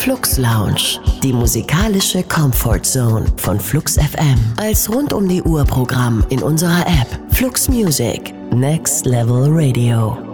Flux Lounge, die musikalische Comfort Zone von Flux FM. Als rund um die Uhr Programm in unserer App Flux Music, Next Level Radio.